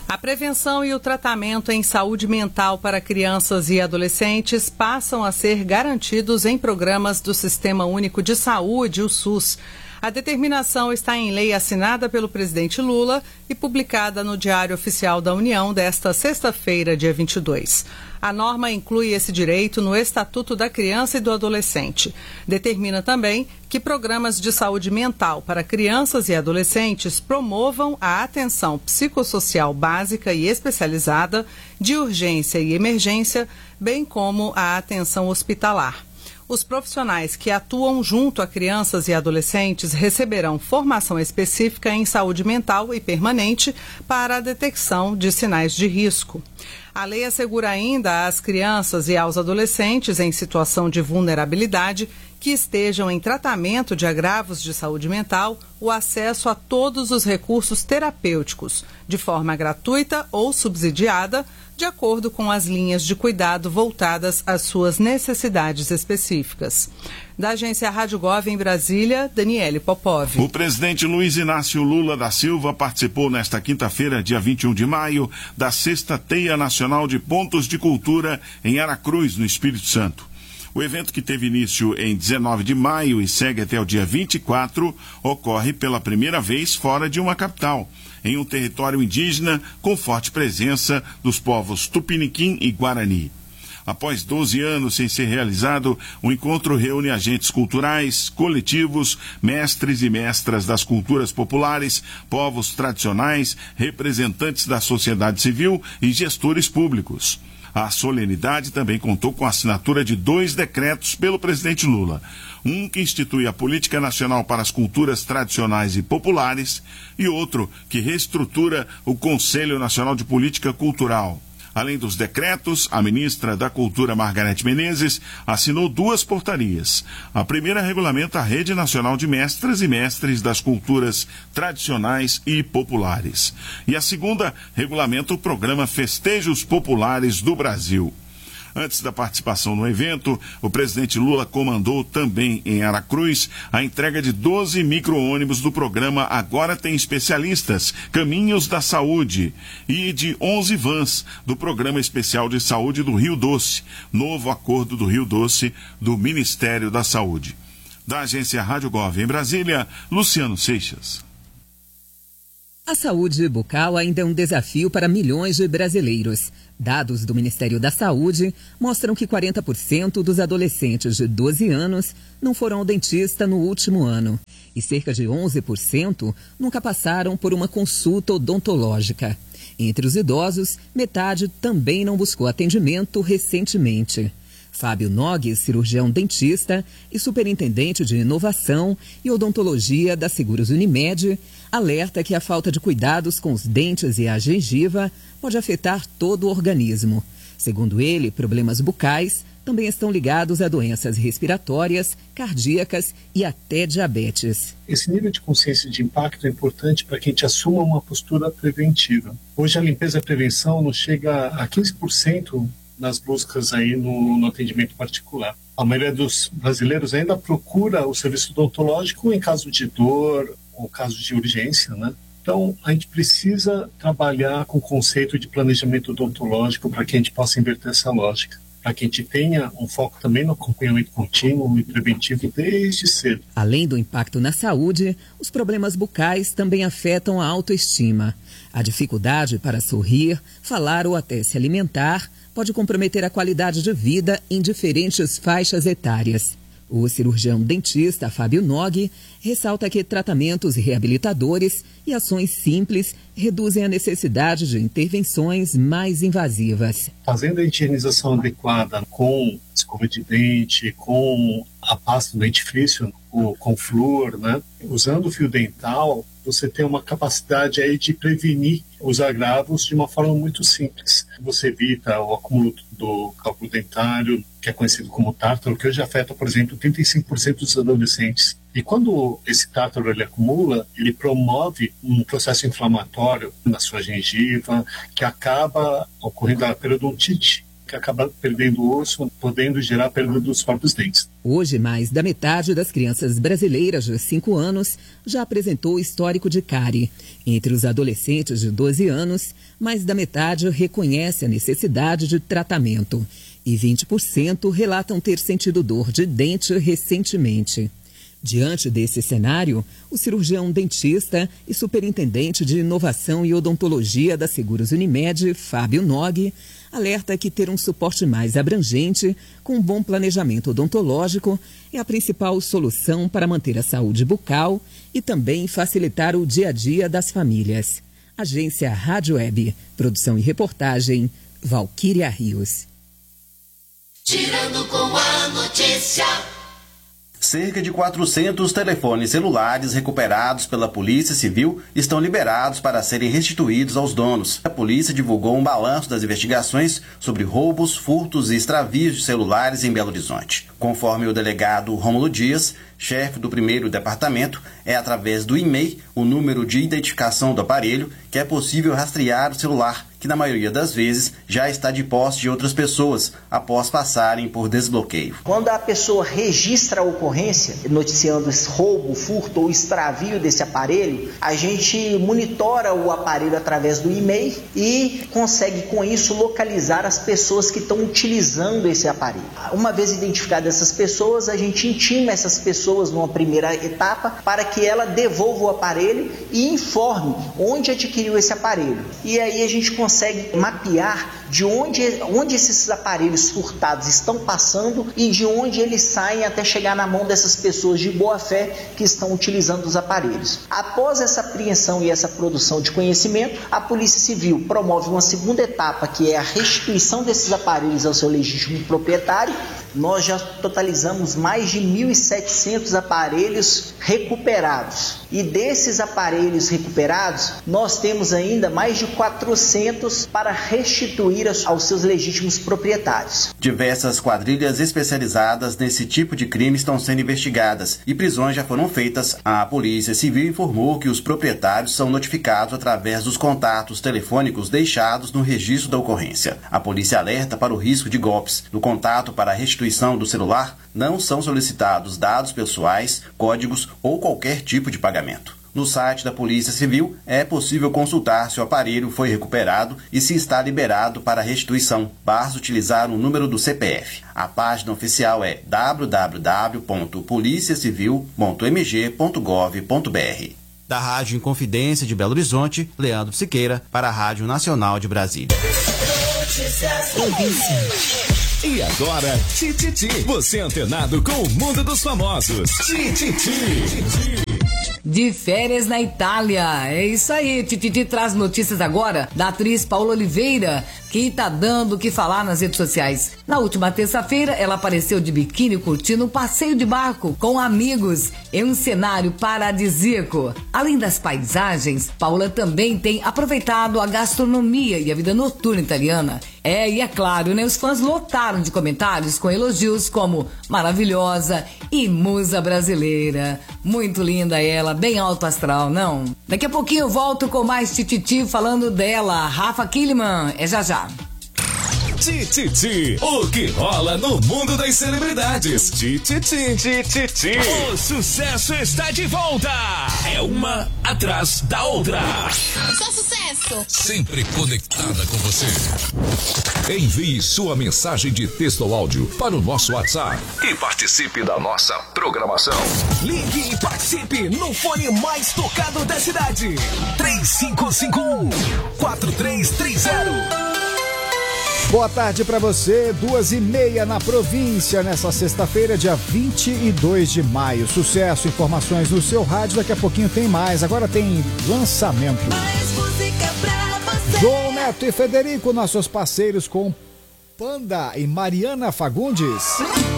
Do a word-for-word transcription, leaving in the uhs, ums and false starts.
A prevenção e o tratamento em saúde mental para crianças e adolescentes passam a ser garantidos em programas do Sistema Único de Saúde, o SUS. A determinação está em lei assinada pelo presidente Lula e publicada no Diário Oficial da União desta sexta-feira, dia vinte e dois. A norma inclui esse direito no Estatuto da Criança e do Adolescente. Determina também que programas de saúde mental para crianças e adolescentes promovam a atenção psicossocial básica e especializada, de urgência e emergência, bem como a atenção hospitalar. Os profissionais que atuam junto a crianças e adolescentes receberão formação específica em saúde mental e permanente para a detecção de sinais de risco. A lei assegura ainda às crianças e aos adolescentes em situação de vulnerabilidade que estejam em tratamento de agravos de saúde mental o acesso a todos os recursos terapêuticos, de forma gratuita ou subsidiada, de acordo com as linhas de cuidado voltadas às suas necessidades específicas. Da agência Rádio Gov em Brasília, Daniele Popov. O presidente Luiz Inácio Lula da Silva participou nesta quinta-feira, dia vinte e um de maio, da sexta Teia Nacional de Pontos de Cultura em Aracruz, no Espírito Santo. O evento, que teve início em dezenove de maio e segue até o dia vinte e quatro, ocorre pela primeira vez fora de uma capital, em um território indígena com forte presença dos povos Tupiniquim e Guarani. Após doze anos sem ser realizado, o encontro reúne agentes culturais, coletivos, mestres e mestras das culturas populares, povos tradicionais, representantes da sociedade civil e gestores públicos. A solenidade também contou com a assinatura de dois decretos pelo presidente Lula. Um que institui a Política Nacional para as Culturas Tradicionais e Populares e outro que reestrutura o Conselho Nacional de Política Cultural. Além dos decretos, a ministra da Cultura, Margarete Menezes, assinou duas portarias. A primeira regulamenta a Rede Nacional de Mestras e Mestres das Culturas Tradicionais e Populares. E a segunda regulamenta o programa Festejos Populares do Brasil. Antes da participação no evento, o presidente Lula comandou também em Aracruz a entrega de doze micro-ônibus do programa Agora Tem Especialistas, Caminhos da Saúde, e de onze vans do Programa Especial de Saúde do Rio Doce, novo acordo do Rio Doce do Ministério da Saúde. Da agência Rádio Gov em Brasília, Luciano Seixas. A saúde bucal ainda é um desafio para milhões de brasileiros. Dados do Ministério da Saúde mostram que quarenta por cento dos adolescentes de doze anos não foram ao dentista no último ano e cerca de onze por cento nunca passaram por uma consulta odontológica. Entre os idosos, metade também não buscou atendimento recentemente. Fábio Nogues, cirurgião dentista e superintendente de inovação e odontologia da Seguros Unimed, alerta que a falta de cuidados com os dentes e a gengiva pode afetar todo o organismo. Segundo ele, problemas bucais também estão ligados a doenças respiratórias, cardíacas e até diabetes. Esse nível de consciência de impacto é importante para que a gente assuma uma postura preventiva. Hoje a limpeza e a prevenção não chega a quinze por cento nas buscas aí no, no atendimento particular. A maioria dos brasileiros ainda procura o serviço odontológico em caso de dor ou caso de urgência, né? Então, a gente precisa trabalhar com o conceito de planejamento odontológico para que a gente possa inverter essa lógica, para que a gente tenha um foco também no acompanhamento contínuo e preventivo desde cedo. Além do impacto na saúde, os problemas bucais também afetam a autoestima. A dificuldade para sorrir, falar ou até se alimentar pode comprometer a qualidade de vida em diferentes faixas etárias. O cirurgião dentista Fábio Nogue ressalta que tratamentos reabilitadores e ações simples reduzem a necessidade de intervenções mais invasivas. Fazendo a higienização adequada com escova de dente, com a pasta do dentifrício, com flúor, né? Usando o fio dental, você tem uma capacidade aí de prevenir os agravos de uma forma muito simples. Você evita o acúmulo do cálculo dentário, que é conhecido como tártaro, que hoje afeta, por exemplo, trinta e cinco por cento dos adolescentes. E quando esse tártaro ele acumula, ele promove um processo inflamatório na sua gengiva, que acaba ocorrendo a periodontite. que acaba perdendo o osso, podendo gerar a perda dos próprios dentes. Hoje, mais da metade das crianças brasileiras de cinco anos já apresentou histórico de cárie. Entre os adolescentes de doze anos, mais da metade reconhece a necessidade de tratamento e vinte por cento relatam ter sentido dor de dente recentemente. Diante desse cenário, o cirurgião dentista e superintendente de inovação e odontologia da Seguros Unimed, Fábio Nog, alerta que ter um suporte mais abrangente, com um bom planejamento odontológico, é a principal solução para manter a saúde bucal e também facilitar o dia a dia das famílias. Agência Rádio Web, produção e reportagem, Valquíria Rios. Girando com a notícia. Cerca de quatrocentos telefones celulares recuperados pela Polícia Civil estão liberados para serem restituídos aos donos. A polícia divulgou um balanço das investigações sobre roubos, furtos e extravios de celulares em Belo Horizonte. Conforme o delegado Rômulo Dias, chefe do primeiro departamento, é através do e-mail, o número de identificação do aparelho, que é possível rastrear o celular, que na maioria das vezes já está de posse de outras pessoas, após passarem por desbloqueio. Quando a pessoa registra a ocorrência, noticiando esse roubo, furto ou extravio desse aparelho, a gente monitora o aparelho através do e-mail e consegue com isso localizar as pessoas que estão utilizando esse aparelho. Uma vez identificadas essas pessoas, a gente intima essas pessoas numa primeira etapa para que ela devolva o aparelho e informe onde adquiriu esse aparelho. E aí a gente consegue consegue mapear de onde, onde esses aparelhos furtados estão passando e de onde eles saem até chegar na mão dessas pessoas de boa fé que estão utilizando os aparelhos. Após essa apreensão e essa produção de conhecimento, a Polícia Civil promove uma segunda etapa, que é a restituição desses aparelhos ao seu legítimo proprietário. Nós já totalizamos mais de mil e setecentos aparelhos recuperados. E desses aparelhos recuperados, nós temos ainda mais de quatrocentos para restituir aos seus legítimos proprietários. Diversas quadrilhas especializadas nesse tipo de crime estão sendo investigadas e prisões já foram feitas. A Polícia Civil informou que os proprietários são notificados através dos contatos telefônicos deixados no registro da ocorrência. A polícia alerta para o risco de golpes. No contato para a restituição do celular, não são solicitados dados pessoais, códigos ou qualquer tipo de pagamento. No site da Polícia Civil é possível consultar se o aparelho foi recuperado e se está liberado para restituição. Basta utilizar o número do C P F. A página oficial é w w w ponto polícia civil ponto m g ponto gov ponto b r. Da Rádio Inconfidência de Belo Horizonte, Leandro Siqueira, para a Rádio Nacional de Brasília. E agora, Tititi. Você antenado com o mundo dos famosos. Tititi. De férias na Itália. É isso aí. Tititi traz notícias agora da atriz Paula Oliveira, que tá dando o que falar nas redes sociais. Na última terça-feira, ela apareceu de biquíni curtindo um passeio de barco com amigos em um cenário paradisíaco. Além das paisagens, Paula também tem aproveitado a gastronomia e a vida noturna italiana. É, e é claro, né? Os fãs lotaram de comentários com elogios como maravilhosa e musa brasileira. Muito linda ela, bem alto astral, não? Daqui a pouquinho eu volto com mais Tititi falando dela, Rafa Kilimann. É já já. Tititi, o que rola no mundo das celebridades. Tititi, Tititi. O sucesso está de volta. É uma atrás da outra. Só sucesso. Sempre conectada com você. Envie sua mensagem de texto ou áudio para o nosso WhatsApp e participe da nossa programação. Ligue e participe no fone mais tocado da cidade. três cinco cinco um, quatro três três zero. Boa tarde para você, duas e meia na província, nessa sexta-feira, dia vinte e dois de maio. Sucesso, informações no seu rádio, daqui a pouquinho tem mais. Agora tem lançamento. Mais música pra você. João Neto e Federico, nossos parceiros com Panda e Mariana Fagundes.